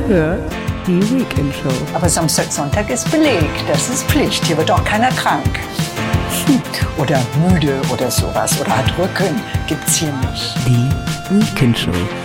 Ihr hört die Weekend Show. Aber Samstag, Sonntag ist belegt. Das ist Pflicht. Hier wird auch keiner krank. Oder müde oder sowas. Oder hat Rücken. Gibt's hier nicht. Die Weekend Show.